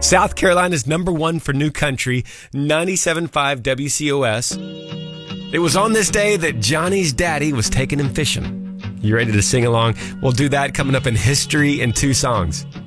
South Carolina's number one for new country, 97.5 WCOS. It was on this day that Johnny's daddy was taking him fishing. You ready to sing along? We'll do that coming up in History in 2 Songs.